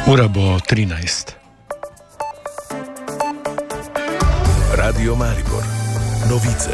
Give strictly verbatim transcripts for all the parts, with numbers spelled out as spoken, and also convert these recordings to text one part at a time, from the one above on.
Ura bo trinajst. Radio Maribor. Novice.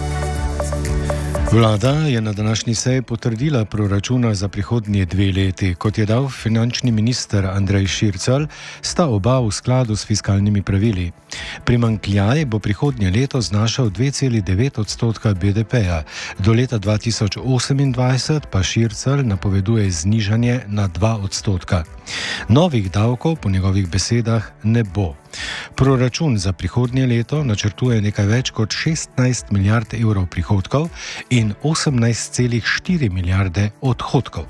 Vlada je na današnji seji potrdila proračuna za prihodnje dve leti. Kot je dal finančni minister Andrej Šircelj, sta oba v skladu s fiskalnimi pravili. Primanjkljaj bo prihodnje leto znašal dve celi devet odstotka B D P-ja, do leta dva tisoč osemindvajset pa Šircelj napoveduje znižanje na dva odstotka. Novih davkov po njegovih besedah ne bo. Proračun za prihodnje leto načrtuje nekaj več kot šestnajst milijard evrov prihodkov in osemnajst celih štiri milijarde odhodkov.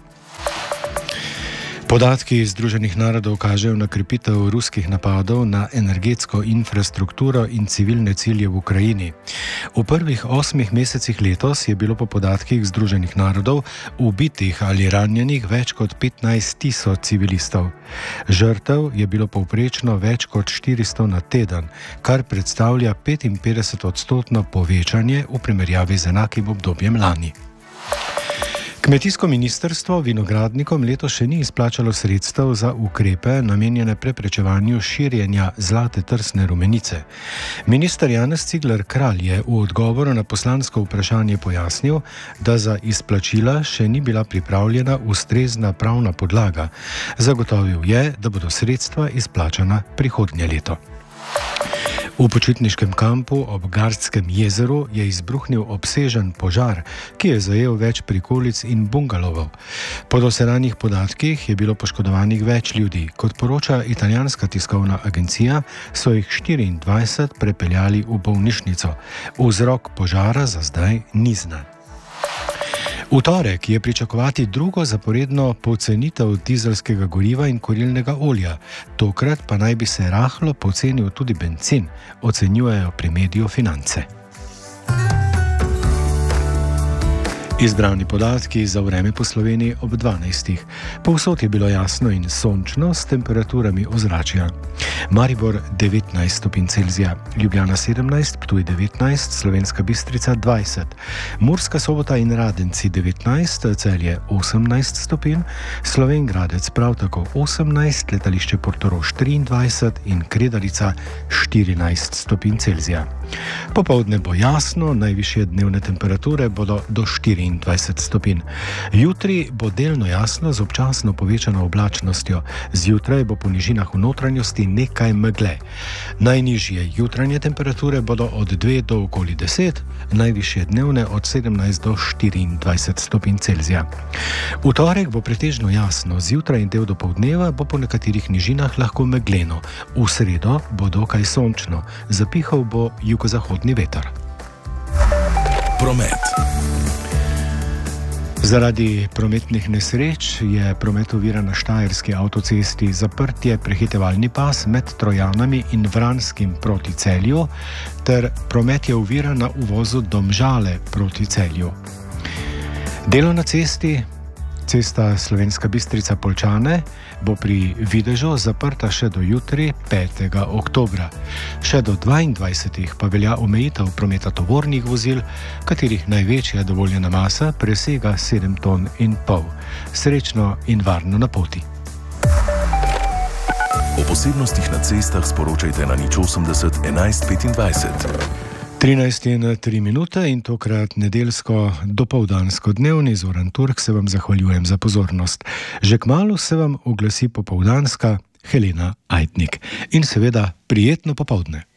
Podatki Združenih narodov kažejo na krepitev ruskih napadov na energetsko infrastrukturo in civilne cilje v Ukrajini. V prvih osmih mesecih letos je bilo po podatkih Združenih narodov ubitih ali ranjenih več kot petnajst tisoč civilistov. Žrtev je bilo povprečno več kot štiristo na teden, kar predstavlja petinpetdeset odstotno povečanje v primerjavi z enakim obdobjem lani. Kmetijsko ministrstvo vinogradnikom letos še ni izplačalo sredstev za ukrepe namenjene preprečevanju širjenja zlate trsne rumenice. Minister Janez Cigler Kralj je v odgovoru na poslansko vprašanje pojasnil, da za izplačila še ni bila pripravljena ustrezna pravna podlaga. Zagotovil je, da bodo sredstva izplačana prihodnje leto. V počitniškem kampu ob Gardskem jezeru je izbruhnil obsežen požar, ki je zajel več prikolic in bungalovov. Po dosedanjih podatkih je bilo poškodovanih več ljudi. Kot poroča italijanska tiskovna agencija, so jih štiriindvajset prepeljali v bolnišnico. Vzrok požara za zdaj ni znan. V torek je pričakovati drugo zaporedno pocenitev dizelskega goriva in kurilnega olja. Tokrat pa naj bi se rahlo pocenil tudi bencin, ocenjujejo pri mediju Finance. Izbrani podatki za vreme po Sloveniji ob dvanajstih. Povsod je bilo jasno in sončno s temperaturami ozračja. Maribor devetnajst stopinj Celzija, Ljubljana sedemnajst, Ptuj devetnajst, Slovenska Bistrica dvajset, Murska Sobota in Radenci devetnajst, Celje osemnajst stopinj, Slovenj Gradec prav tako osemnajst, letališče Portorož triindvajset in Kredarica štirinajst stopinj Celzija. Popoldne bo jasno, najvišje dnevne temperature bodo do štiriindvajset stopinj. Jutri bo delno jasno z občasno povečano oblačnostjo. Zjutraj bo po nižinah v notranjosti nekaj megle. Najnižje jutranje temperature bodo od dve do okoli deset, najvišje dnevne od sedemnajst do štiriindvajset stopinj Celzija. V torek bo pretežno jasno, zjutraj in del dopoldneva bo po nekaterih nižinah lahko megleno. V sredo bo dokaj sončno, zapihal bo jugozahodni veter. Promet. Zaradi prometnih nesreč je promet oviran na štajerski avtocesti, zaprtje prehitevalni pas med Trojanami in Vranskim proti Celju ter promet je oviran na uvozu Domžale proti Celju. Delo na cesti, cesta Slovenska Bistrica Poljčane, bo pri Videžu zaprta še do jutri, petega oktobra. Še do dvaindvajsetih pa velja omejitev prometa tovornih vozil, katerih največja dovoljena masa presega sedem ton in pol. Srečno in varno na poti. O posebnostih na cestah sporočajte na nič osemdeset enajst petindvajset. trinajst in tri minute in tokrat nedeljsko dopoldansko dnevni Zoran Turk se vam zahvaljujem za pozornost. Že kmalu se vam oglasi popoldanska Helena Aitnik. In seveda prijetno popoldne.